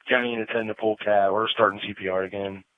Johnny and attend the pool cat. We're starting CPR again.